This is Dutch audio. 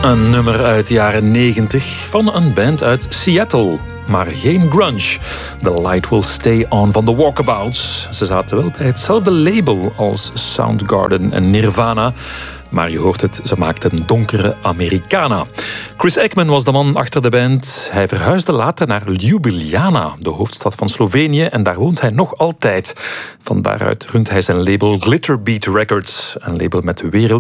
Een nummer uit de jaren 90 van een band uit Seattle. Maar geen grunge. The Light Will Stay On van The Walkabouts. Ze zaten wel bij hetzelfde label als Soundgarden en Nirvana. Maar je hoort het, ze maakten donkere Americana. Chris Ekman was de man achter de band. Hij verhuisde later naar Ljubljana, de hoofdstad van Slovenië. En daar woont hij nog altijd. Van daaruit runt hij zijn label Glitterbeat Records. Een label met